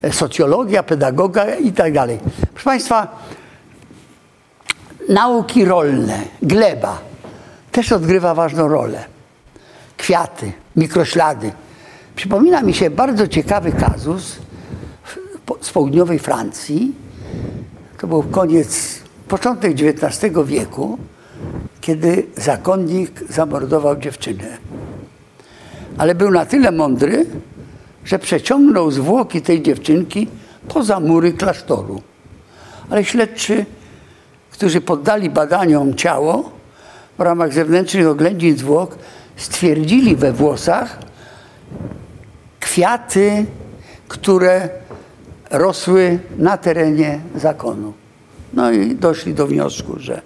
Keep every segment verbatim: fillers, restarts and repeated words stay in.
socjologia, pedagoga i tak dalej. Proszę Państwa, nauki rolne, gleba też odgrywa ważną rolę. Kwiaty, mikroślady. Przypomina mi się bardzo ciekawy kazus z południowej Francji. To był koniec, początek dziewiętnastego wieku, kiedy zakonnik zamordował dziewczynę. Ale był na tyle mądry, że przeciągnął zwłoki tej dziewczynki poza mury klasztoru. Ale śledczy, którzy poddali badaniom ciało w ramach zewnętrznych oględzin zwłok, stwierdzili we włosach kwiaty, które rosły na terenie zakonu. No i doszli do wniosku, że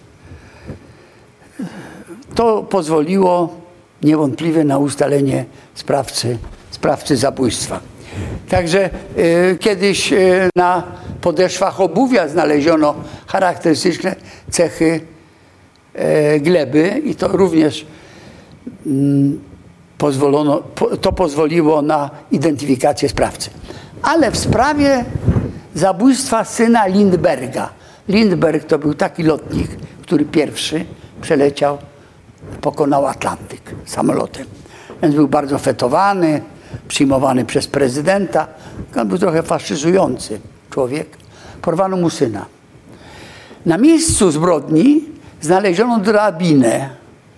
to pozwoliło niewątpliwie na ustalenie sprawcy, sprawcy zabójstwa. Także y, kiedyś y, na podeszwach obuwia znaleziono charakterystyczne cechy y, gleby i to również y, pozwolono, po, to pozwoliło na identyfikację sprawcy. Ale w sprawie zabójstwa syna Lindberga. Lindberg to był taki lotnik, który pierwszy przeleciał, pokonał Atlantyk samolotem. Więc był bardzo fetowany, przyjmowany przez prezydenta. On był trochę faszyzujący człowiek. Porwano mu syna. Na miejscu zbrodni znaleziono drabinę.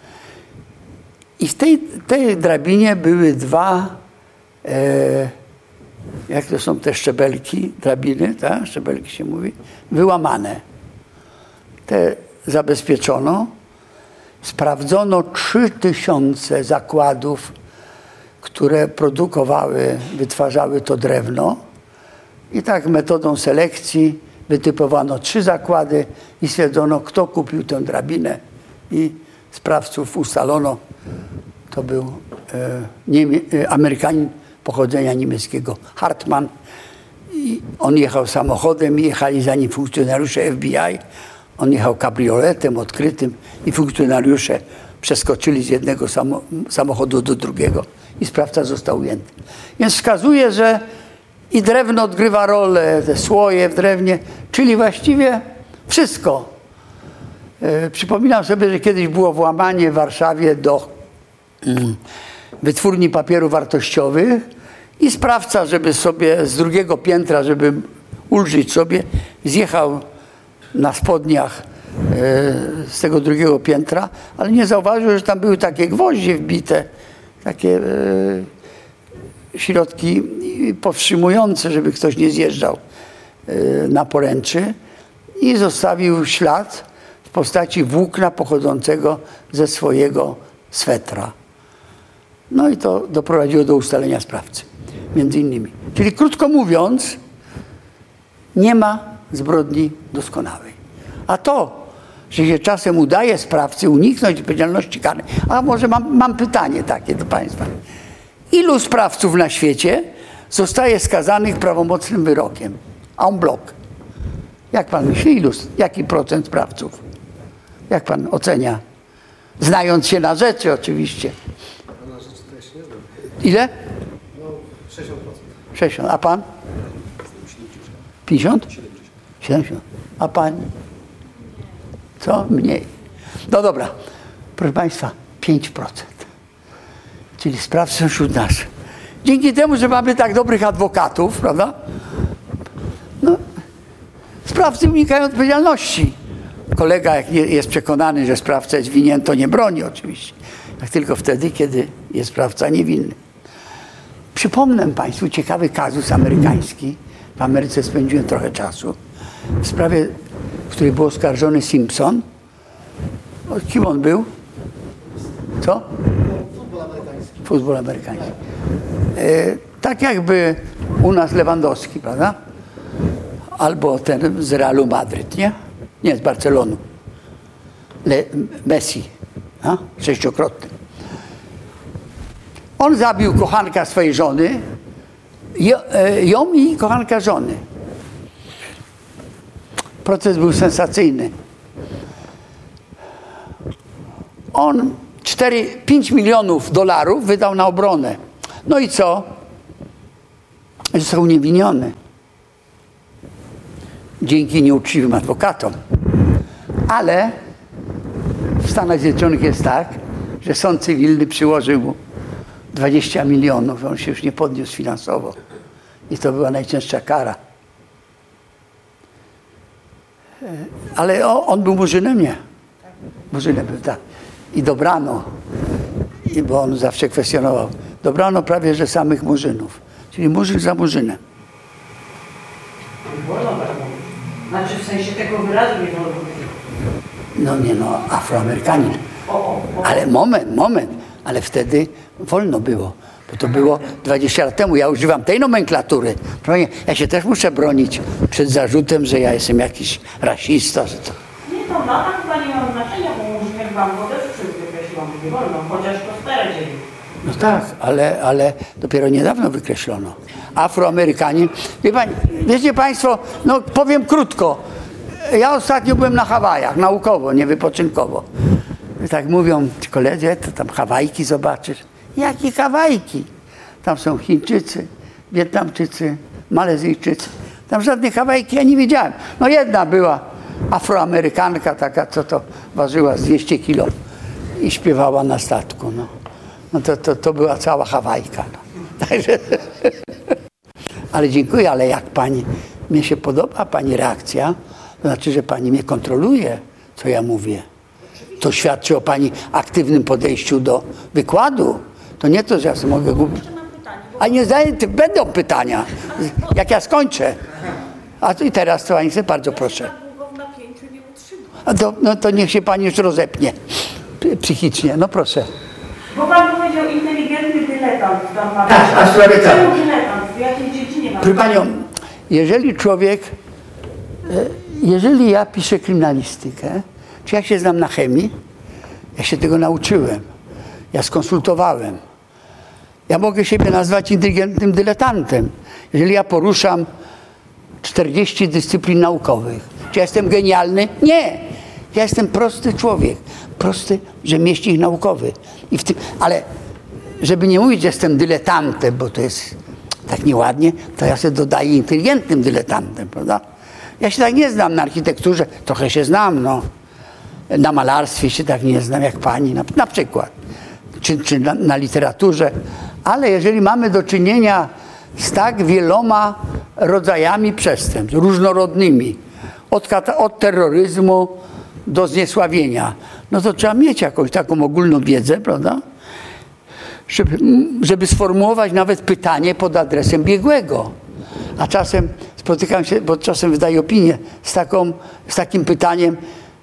I w tej, tej drabinie były dwa, e, jak to są te szczebelki, drabiny, tak? Szczebelki się mówi, wyłamane. Te zabezpieczono. Sprawdzono trzy tysiące zakładów, które produkowały, wytwarzały to drewno. I tak metodą selekcji wytypowano trzy zakłady i stwierdzono, kto kupił tę drabinę. I sprawców ustalono. To był e, Niemie, e, Amerykanin pochodzenia niemieckiego, Hartmann. I on jechał samochodem i jechali za nim funkcjonariusze F B I. On jechał kabrioletem odkrytym i funkcjonariusze przeskoczyli z jednego samochodu do drugiego i sprawca został ujęty. Więc wskazuje, że i drewno odgrywa rolę, te słoje w drewnie, czyli właściwie wszystko. E, przypominam sobie, że kiedyś było włamanie w Warszawie do mm, wytwórni papierów wartościowych i sprawca, żeby sobie z drugiego piętra, żeby ulżyć sobie, zjechał na spodniach e, z tego drugiego piętra, ale nie zauważył, że tam były takie gwoździe wbite, takie e, środki powstrzymujące, żeby ktoś nie zjeżdżał e, na poręczy i zostawił ślad w postaci włókna pochodzącego ze swojego swetra. No i to doprowadziło do ustalenia sprawcy, między innymi. Czyli krótko mówiąc, nie ma zbrodni doskonałej. A to, że się czasem udaje sprawcy uniknąć odpowiedzialności karnej. A może mam, mam pytanie takie do Państwa. Ilu sprawców na świecie zostaje skazanych prawomocnym wyrokiem? En bloc. Jak Pan myśli, ilu, jaki procent sprawców? Jak Pan ocenia? Znając się na rzeczy oczywiście. Na rzeczy to ja się nie znam. Ile? No, sześćdziesiąt procent. sześćdziesiąt. A Pan? pięćdziesiąt? siedemdziesiąt. A Pani? Co? Mniej. No dobra. Proszę Państwa, pięć procent. Czyli sprawcy są wśród nas. Dzięki temu, że mamy tak dobrych adwokatów, prawda? No, sprawcy unikają odpowiedzialności. Kolega, jak nie, jest przekonany, że sprawca jest winien, to nie broni oczywiście. Jak tylko wtedy, kiedy jest sprawca niewinny. Przypomnę Państwu ciekawy kazus amerykański. W Ameryce spędziłem trochę czasu. W sprawie, w której był oskarżony Simpson. O, kim on był? Co? Futbol amerykański. Futbol amerykański. E, tak jakby u nas Lewandowski, prawda? Albo ten z Realu Madryt, nie? Nie, z Barcelony. Le, Messi. A? Sześciokrotny. On zabił kochanka swojej żony, ją i kochanka żony. Proces był sensacyjny. On cztery, pięć milionów dolarów wydał na obronę. No i co? Został uniewinniony. Dzięki nieuczciwym adwokatom. Ale w Stanach Zjednoczonych jest tak, że sąd cywilny przyłożył mu dwadzieścia milionów. On się już nie podniósł finansowo. I to była najcięższa kara. Ale on był murzynem? Nie. Murzynem był, tak. I dobrano, I bo on zawsze kwestionował, dobrano prawie że samych murzynów. Czyli murzyn za murzynem. Wolno tak mówić. Znaczy w sensie tego wyrazu nie wolno mówić. No nie no, Afroamerykanin. O, o, o. Ale moment, moment. Ale wtedy wolno było. Bo to było dwadzieścia lat temu. Ja używam tej nomenklatury. Ja się też muszę bronić przed zarzutem, że ja jestem jakiś rasista. Że to... Nie, to lata chyba nie ma znaczenia, bo murzyn jak wam go też wykreślono. Nie wolno, chociaż to stare dzieje. No tak, ale, ale dopiero niedawno wykreślono. Afroamerykanie. Wie pani, wiecie państwo, no powiem krótko. Ja ostatnio byłem na Hawajach, naukowo, nie wypoczynkowo. I tak mówią ci koledzy, to tam Hawajki zobaczysz. Jakie Hawajki? Tam są Chińczycy, Wietnamczycy, Malezyjczycy. Tam żadnych Hawajki ja nie widziałem. No jedna była Afroamerykanka taka, co to ważyła z dwieście kilo i śpiewała na statku. No, no to, to, to była cała Hawajka. No. Także... Ale dziękuję, ale jak pani, mnie się podoba pani reakcja, to znaczy, że pani mnie kontroluje, co ja mówię. To świadczy o pani aktywnym podejściu do wykładu. To nie to, że ja sobie mogę gubić. A nie zdaję, będą pytania, jak ja skończę. A i teraz to pani sobie bardzo proszę. A to, no to niech się pani już rozepnie psychicznie. No proszę. Bo pan powiedział inteligentny dyletant. Tak, a człowiek tak. Czemu dyletant? W jakiej dziedzinie ma? Proszę panią, jeżeli człowiek, jeżeli ja piszę kryminalistykę, czy ja się znam na chemii, ja się tego nauczyłem, ja skonsultowałem. Ja mogę siebie nazwać inteligentnym dyletantem, jeżeli ja poruszam czterdzieści dyscyplin naukowych. Czy ja jestem genialny? Nie. Ja jestem prosty człowiek, prosty rzemieślnik naukowy. I w tym, ale żeby nie mówić, że jestem dyletantem, bo to jest tak nieładnie, to ja sobie dodaję inteligentnym dyletantem, prawda? Ja się tak nie znam na architekturze, trochę się znam, no. Na malarstwie się tak nie znam jak pani, na, na przykład. Czy, czy na, na literaturze. Ale jeżeli mamy do czynienia z tak wieloma rodzajami przestępstw, różnorodnymi, od, od terroryzmu do zniesławienia, no to trzeba mieć jakąś taką ogólną wiedzę, prawda? Żeby, żeby sformułować nawet pytanie pod adresem biegłego. A czasem spotykam się, bo czasem wydaję opinię z, taką, z takim pytaniem,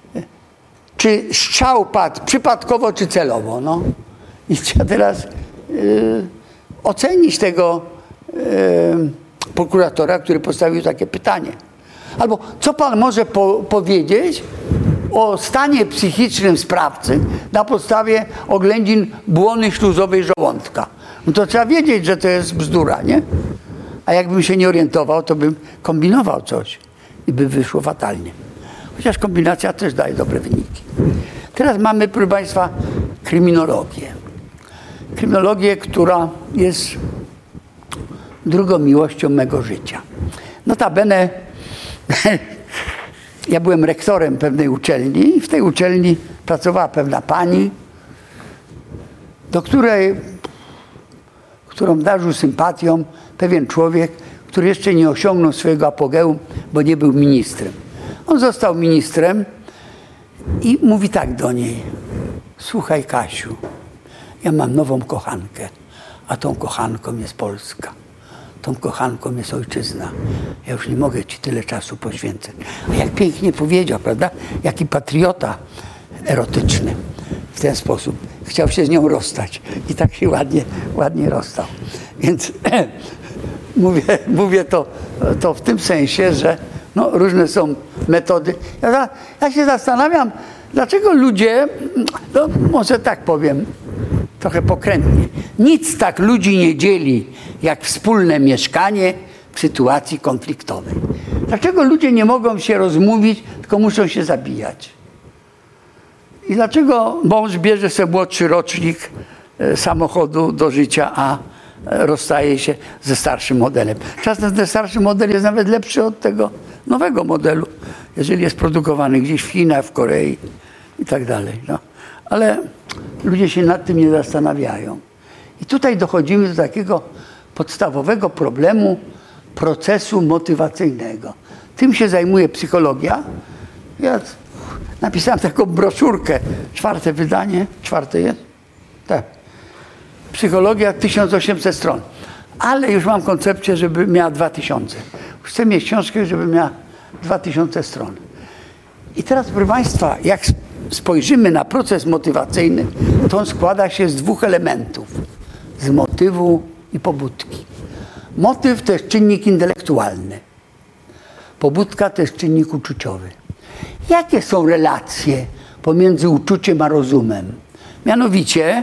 czy strzał padł przypadkowo, czy celowo. No. I trzeba teraz y, ocenić tego y, prokuratora, który postawił takie pytanie. Albo co pan może po, powiedzieć o stanie psychicznym sprawcy na podstawie oględzin błony śluzowej żołądka? No to trzeba wiedzieć, że to jest bzdura, nie? A jakbym się nie orientował, to bym kombinował coś i by wyszło fatalnie. Chociaż kombinacja też daje dobre wyniki. Teraz mamy, proszę państwa, kryminologię. Kryminologię, która jest drugą miłością mego życia. Notabene ja byłem rektorem pewnej uczelni i w tej uczelni pracowała pewna pani, do której, którą darzył sympatią pewien człowiek, który jeszcze nie osiągnął swojego apogeum, bo nie był ministrem. On został ministrem i mówi tak do niej: słuchaj, Kasiu, ja mam nową kochankę, a tą kochanką jest Polska. Tą kochanką jest ojczyzna. Ja już nie mogę ci tyle czasu poświęcać. A jak pięknie powiedział, prawda? Jaki patriota erotyczny. W ten sposób. Chciał się z nią rozstać. I tak się ładnie, ładnie rozstał. Więc mówię, mówię to, to w tym sensie, że no, różne są metody. Ja, ja się zastanawiam, dlaczego ludzie, no może tak powiem, trochę pokrętnie, nic tak ludzi nie dzieli, jak wspólne mieszkanie w sytuacji konfliktowej. Dlaczego ludzie nie mogą się rozmówić, tylko muszą się zabijać? I dlaczego mąż bierze sobie młodszy rocznik samochodu do życia, a, rozstaje się ze starszym modelem. Czasem ten starszy model jest nawet lepszy od tego nowego modelu, jeżeli jest produkowany gdzieś w Chinach, w Korei i tak dalej. No. Ale ludzie się nad tym nie zastanawiają. I tutaj dochodzimy do takiego podstawowego problemu procesu motywacyjnego. Tym się zajmuje psychologia. Ja napisałem taką broszurkę, czwarte wydanie, czwarte jest? Tak. Psychologia, tysiąc osiemset stron. Ale już mam koncepcję, żeby miała dwa tysiące. Chcę mieć książkę, żeby miała dwa tysiące stron. I teraz, proszę Państwa, jak spojrzymy na proces motywacyjny, to on składa się z dwóch elementów. Z motywu i pobudki. Motyw to jest czynnik intelektualny. Pobudka to jest czynnik uczuciowy. Jakie są relacje pomiędzy uczuciem a rozumem? Mianowicie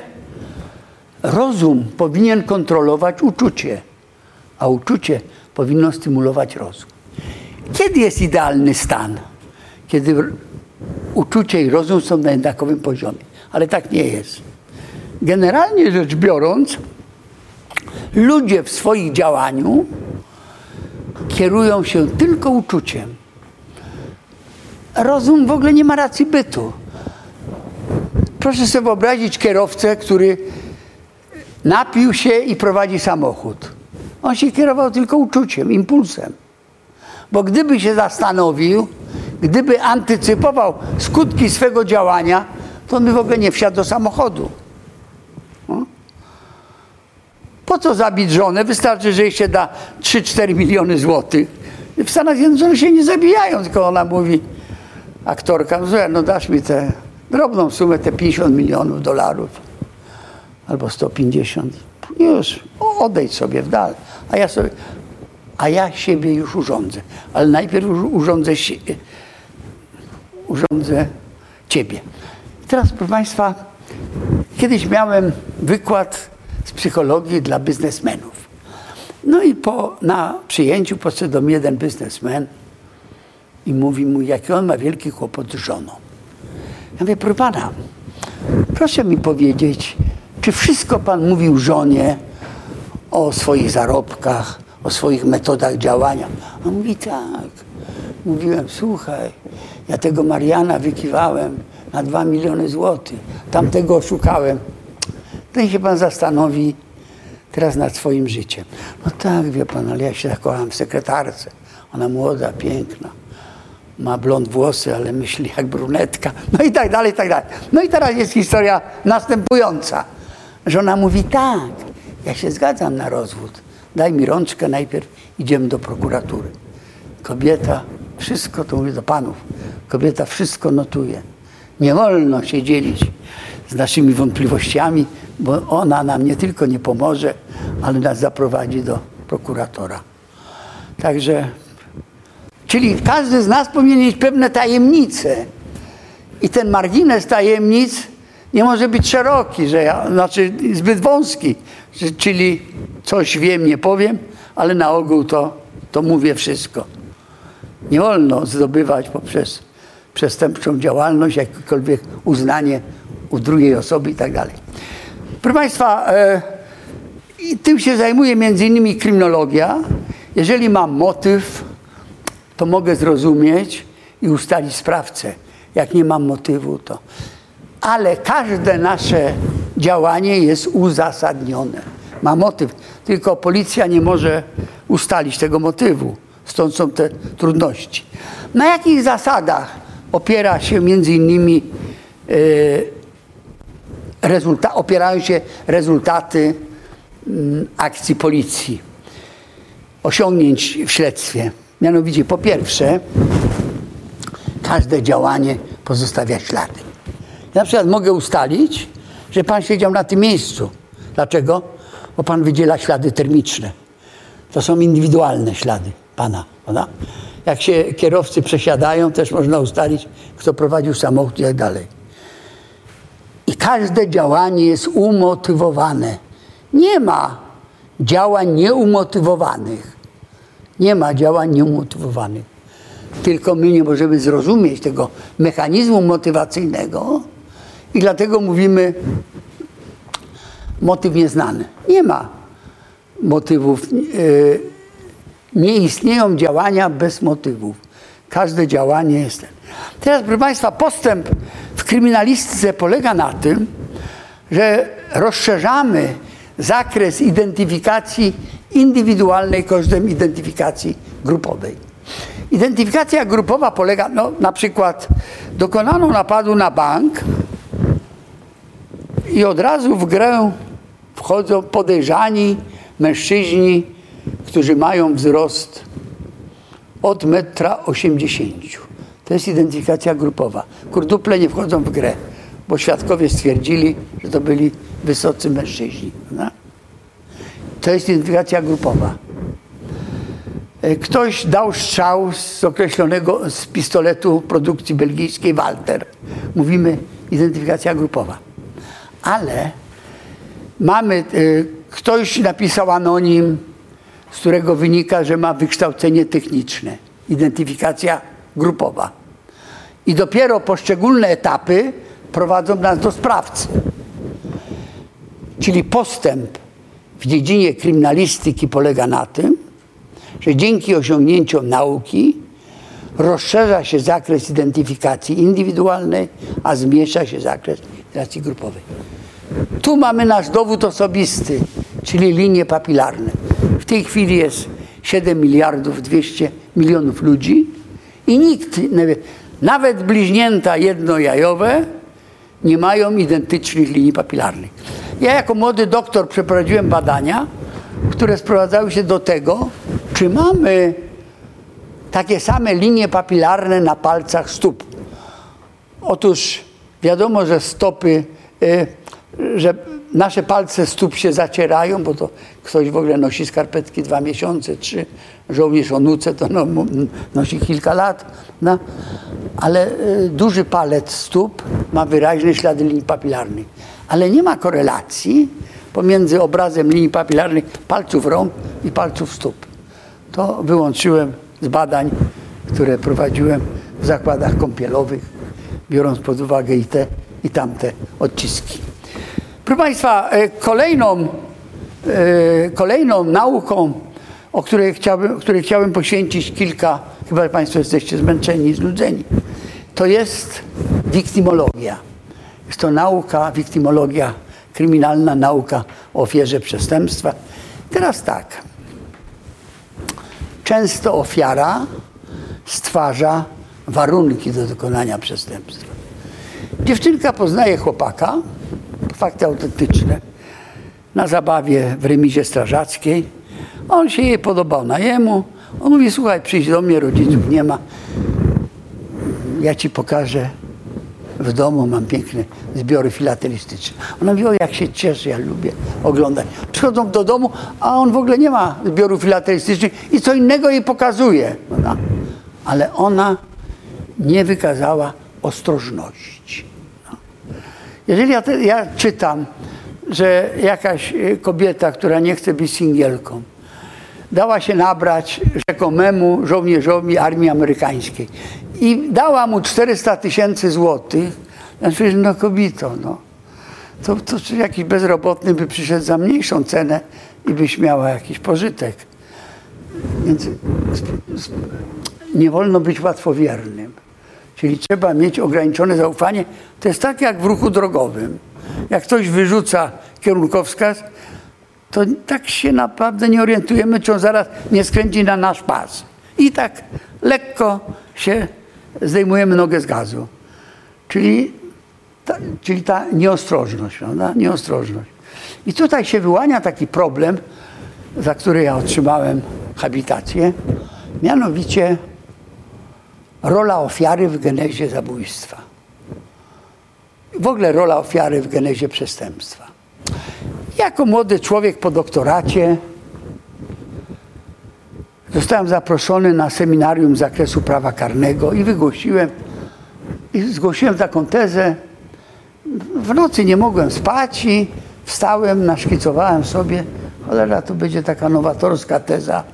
rozum powinien kontrolować uczucie, a uczucie powinno stymulować rozum. Kiedy jest idealny stan? Kiedy uczucie i rozum są na jednakowym poziomie. Ale tak nie jest. Generalnie rzecz biorąc, ludzie w swoim działaniu kierują się tylko uczuciem. Rozum w ogóle nie ma racji bytu. Proszę sobie wyobrazić kierowcę, który napił się i prowadzi samochód. On się kierował tylko uczuciem, impulsem. Bo gdyby się zastanowił, gdyby antycypował skutki swego działania, to on by w ogóle nie wsiadł do samochodu. No. Po co zabić żonę? Wystarczy, że jej się da trzy cztery miliony złotych. W Stanach Zjednoczonych się nie zabijają, tylko ona mówi, aktorka, no dasz mi tę drobną sumę, te pięćdziesiąt milionów dolarów. Albo sto pięćdziesiąt. Już, odejdź sobie w dal. A ja sobie, a ja siebie już urządzę. Ale najpierw urządzę, urządzę ciebie. I teraz, proszę Państwa, kiedyś miałem wykład z psychologii dla biznesmenów. No i po, na przyjęciu podszedł do mnie jeden biznesmen i mówi mu, jaki on ma wielki kłopot z żoną. Ja mówię, proszę pana, proszę mi powiedzieć, czy wszystko pan mówił żonie o swoich zarobkach, o swoich metodach działania? On mówi, tak. Mówiłem, słuchaj, ja tego Mariana wykiwałem na dwa miliony złotych, tamtego oszukałem. To się pan zastanowi teraz nad swoim życiem. No tak, wie pan, ale ja się zakocham w sekretarce. Ona młoda, piękna. Ma blond włosy, ale myśli jak brunetka. No i tak dalej, i tak dalej. No i teraz jest historia następująca. Żona mówi, tak, ja się zgadzam na rozwód. Daj mi rączkę najpierw, idziemy do prokuratury. Kobieta, wszystko, to mówię do panów, kobieta wszystko notuje. Nie wolno się dzielić z naszymi wątpliwościami, bo ona nam nie tylko nie pomoże, ale nas zaprowadzi do prokuratora. Także, czyli każdy z nas powinien mieć pewne tajemnice. I ten margines tajemnic nie może być szeroki, że ja, znaczy zbyt wąski. Czyli coś wiem, nie powiem, ale na ogół to, to mówię wszystko. Nie wolno zdobywać poprzez przestępczą działalność jakiekolwiek uznanie u drugiej osoby i tak dalej. Proszę Państwa, e, i tym się zajmuje między innymi kryminologia. Jeżeli mam motyw, to mogę zrozumieć i ustalić sprawcę. Jak nie mam motywu, to... Ale każde nasze działanie jest uzasadnione. Ma motyw, tylko policja nie może ustalić tego motywu. Stąd są te trudności. Na jakich zasadach opiera się między innymi yy, rezulta- opierają się rezultaty yy, akcji policji, osiągnięć w śledztwie? Mianowicie, po pierwsze, każde działanie pozostawia ślady. Ja na przykład mogę ustalić, że pan siedział na tym miejscu. Dlaczego? Bo pan wydziela ślady termiczne. To są indywidualne ślady pana. Prawda? Jak się kierowcy przesiadają, też można ustalić, kto prowadził samochód i tak dalej. I każde działanie jest umotywowane. Nie ma działań nieumotywowanych. Nie ma działań nieumotywowanych. Tylko my nie możemy zrozumieć tego mechanizmu motywacyjnego i dlatego mówimy motyw nieznany. Nie ma. motywów. Nie istnieją działania bez motywów. Każde działanie jest ten. Teraz, proszę Państwa, postęp w kryminalistyce polega na tym, że rozszerzamy zakres identyfikacji indywidualnej kosztem identyfikacji grupowej. Identyfikacja grupowa polega, no, na przykład dokonano napadu na bank i od razu w grę wchodzą podejrzani mężczyźni, którzy mają wzrost od metra osiemdziesięciu. To jest identyfikacja grupowa. Kurduple nie wchodzą w grę, bo świadkowie stwierdzili, że to byli wysocy mężczyźni. No? To jest identyfikacja grupowa. Ktoś dał strzał z określonego, z pistoletu produkcji belgijskiej Walter. Mówimy identyfikacja grupowa. Ale mamy, ktoś napisał anonim, z którego wynika, że ma wykształcenie techniczne. Identyfikacja grupowa. I dopiero poszczególne etapy prowadzą nas do sprawcy. Czyli postęp w dziedzinie kryminalistyki polega na tym, że dzięki osiągnięciom nauki rozszerza się zakres identyfikacji indywidualnej, a zmniejsza się zakres identyfikacji grupowej. Tu mamy nasz dowód osobisty, czyli linie papilarne. W tej chwili jest siedem miliardów dwieście milionów ludzi i nikt, nawet bliźnięta jednojajowe, nie mają identycznych linii papilarnych. Ja jako młody doktor przeprowadziłem badania, które sprowadzały się do tego, czy mamy takie same linie papilarne na palcach stóp. Otóż wiadomo, że stopy, że nasze palce stóp się zacierają, bo to ktoś w ogóle nosi skarpetki dwa miesiące, trzy, żołnierz o nuce to no, nosi kilka lat, no. Ale duży palec stóp ma wyraźne ślady linii papilarnych. Ale nie ma korelacji pomiędzy obrazem linii papilarnych palców rąk i palców stóp. To wyłączyłem z badań, które prowadziłem w zakładach kąpielowych, biorąc pod uwagę i te, i tamte odciski. Proszę Państwa, kolejną, kolejną nauką, o której chciałbym, której chciałbym poświęcić kilka, chyba Państwo jesteście zmęczeni i znudzeni, to jest wiktymologia. Jest to nauka, wiktymologia kryminalna, nauka o ofierze przestępstwa. Teraz tak. Często ofiara stwarza warunki do dokonania przestępstwa. Dziewczynka poznaje chłopaka, fakty autentyczne, na zabawie w remizie strażackiej. On się jej podobał na jemu. On mówi, słuchaj, przyjdź do mnie, rodziców nie ma. Ja ci pokażę. W domu mam piękne zbiory filatelistyczne. Ona mówi, o jak się cieszę, ja lubię oglądać. Przychodzą do domu, a on w ogóle nie ma zbiorów filatelistycznych i co innego jej pokazuje. No, ale ona nie wykazała ostrożności. No. Jeżeli ja, te, ja czytam, że jakaś kobieta, która nie chce być singielką, dała się nabrać rzekomemu żołnierzowi armii amerykańskiej i dała mu czterysta tysięcy złotych, znaczy, no kobito, no, to, to jakiś bezrobotny by przyszedł za mniejszą cenę i byś miała jakiś pożytek. Więc nie wolno być łatwowiernym. Czyli trzeba mieć ograniczone zaufanie. To jest tak jak w ruchu drogowym. Jak ktoś wyrzuca kierunkowskaz, to tak się naprawdę nie orientujemy, czy on zaraz nie skręci na nasz pas. I tak lekko się zdejmujemy nogę z gazu. Czyli ta, czyli ta nieostrożność, prawda? Nieostrożność. I tutaj się wyłania taki problem, za który ja otrzymałem habilitację, mianowicie rola ofiary w genezie zabójstwa. W ogóle rola ofiary w genezie przestępstwa. Jako młody człowiek po doktoracie zostałem zaproszony na seminarium z zakresu prawa karnego i wygłosiłem, i zgłosiłem taką tezę. W nocy nie mogłem spać i wstałem, naszkicowałem sobie, cholera, to będzie taka nowatorska teza,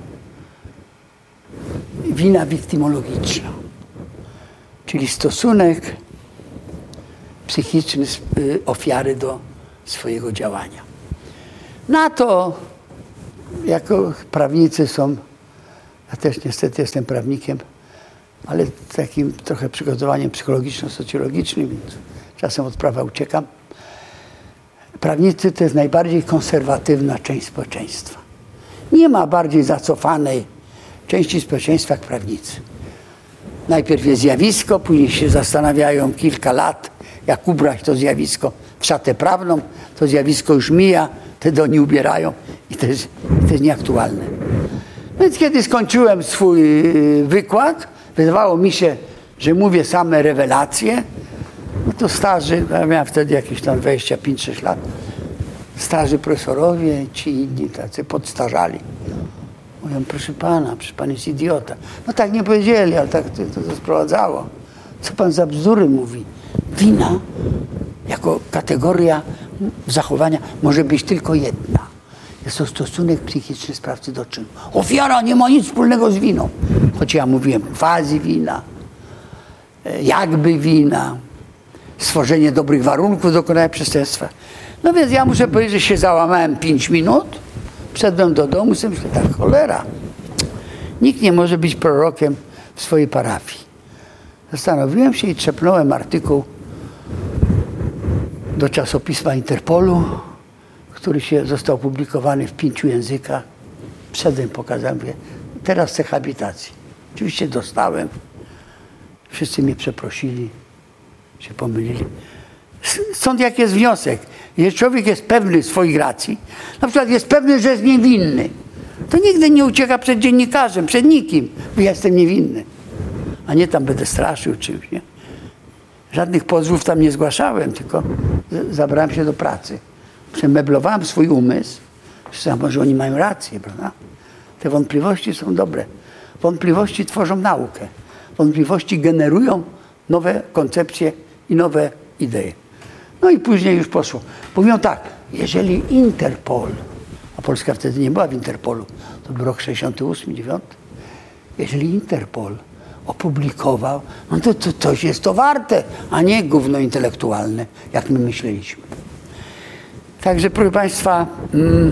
wina wiktymologiczna, czyli stosunek psychiczny ofiary do swojego działania. Na to jako prawnicy są, ja też niestety jestem prawnikiem, ale takim trochę przygotowaniem psychologiczno-socjologicznym, więc czasem od prawa uciekam. Prawnicy to jest najbardziej konserwatywna część społeczeństwa. Nie ma bardziej zacofanej części społeczeństwa jak prawnicy. Najpierw jest zjawisko, później się zastanawiają kilka lat, jak ubrać to zjawisko w szatę prawną. To zjawisko już mija, wtedy oni ubierają i to jest, to jest nieaktualne. Więc kiedy skończyłem swój wykład, wydawało mi się, że mówię same rewelacje, no to starzy, ja miałem wtedy jakieś tam dwadzieścia pięć sześć lat, starzy profesorowie, ci inni tacy podstarzali. Mówią, proszę pana, przecież pan jest idiota. No tak nie powiedzieli, ale tak to, to, to sprowadzało. Co pan za bzdury mówi? Wina jako kategoria zachowania może być tylko jedna. Jest to stosunek psychiczny sprawcy do czynu. Ofiara nie ma nic wspólnego z winą. Choć ja mówiłem quasi wina, jakby wina, stworzenie dobrych warunków do dokonania przestępstwa. No więc ja muszę powiedzieć, że się załamałem pięć minut, wszedłem do domu i sobie myślę, tak, cholera, nikt nie może być prorokiem w swojej parafii. Zastanowiłem się i trzepnąłem artykuł do czasopisma Interpolu, który się został opublikowany w pięciu językach. Wszedłem, pokazałem, mówię, teraz chcę habilitacji. Oczywiście dostałem. Wszyscy mnie przeprosili, się pomylili. Stąd jak jest wniosek? Jeżeli człowiek jest pewny swoich racji, na przykład jest pewny, że jest niewinny, to nigdy nie ucieka przed dziennikarzem, przed nikim, bo ja jestem niewinny. A nie tam będę straszył czymś, nie? Żadnych pozwów tam nie zgłaszałem, tylko zabrałem się do pracy. Przemeblowałem swój umysł, że może oni mają rację, prawda? Te wątpliwości są dobre. Wątpliwości tworzą naukę. Wątpliwości generują nowe koncepcje i nowe idee. No i później już poszło. Mówią tak, jeżeli Interpol, a Polska wtedy nie była w Interpolu, to był rok sześćdziesiąty ósmy, dziewiąty. Jeżeli Interpol opublikował, no to, to coś jest to warte, a nie gówno intelektualne, jak my myśleliśmy. Także, proszę Państwa, mm,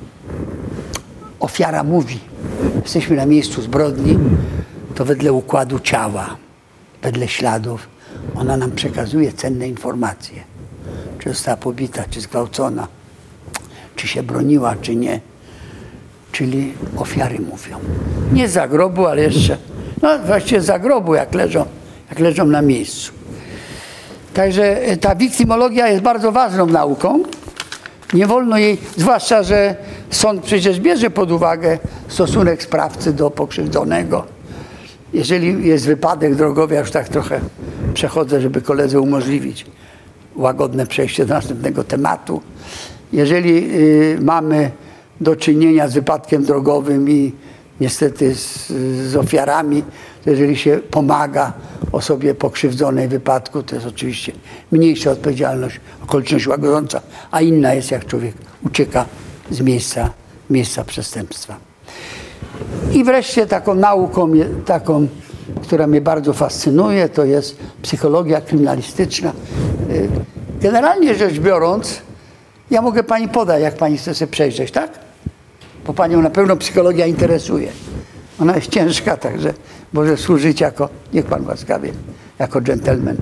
ofiara mówi, jesteśmy na miejscu zbrodni, to wedle układu ciała, wedle śladów, ona nam przekazuje cenne informacje. Czy została pobita, czy zgwałcona, czy się broniła, czy nie. Czyli ofiary mówią. Nie z zagrobu, ale jeszcze, no właściwie z zagrobu, jak leżą, jak leżą na miejscu. Także ta wiktymologia jest bardzo ważną nauką. Nie wolno jej, zwłaszcza, że sąd przecież bierze pod uwagę stosunek sprawcy do pokrzywdzonego. Jeżeli jest wypadek drogowy, ja już tak trochę przechodzę, żeby koledze umożliwić łagodne przejście do następnego tematu. Jeżeli y, mamy do czynienia z wypadkiem drogowym i niestety z, z ofiarami, to jeżeli się pomaga osobie pokrzywdzonej w wypadku, to jest oczywiście mniejsza odpowiedzialność, okoliczność łagodząca, a inna jest, jak człowiek ucieka z miejsca, miejsca przestępstwa. I wreszcie taką nauką, taką, która mnie bardzo fascynuje, to jest psychologia kryminalistyczna. Generalnie rzecz biorąc, ja mogę pani podać, jak pani chce sobie przejrzeć, tak? Bo panią na pewno psychologia interesuje. Ona jest ciężka, także może służyć jako, niech pan łaskawie, jako dżentelmen.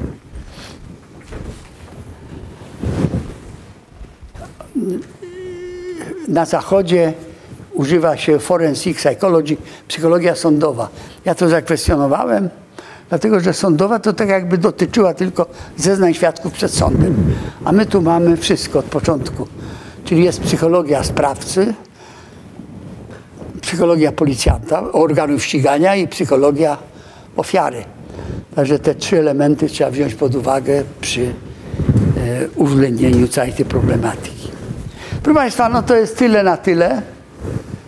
Na Zachodzie używa się forensic psychology, psychologia sądowa. Ja to zakwestionowałem, dlatego że sądowa to tak jakby dotyczyła tylko zeznań świadków przed sądem. A my tu mamy wszystko od początku. Czyli jest psychologia sprawcy, psychologia policjanta, organów ścigania i psychologia ofiary. Także te trzy elementy trzeba wziąć pod uwagę przy e, uwzględnieniu całej tej problematyki. Proszę Państwa, no to jest tyle na tyle.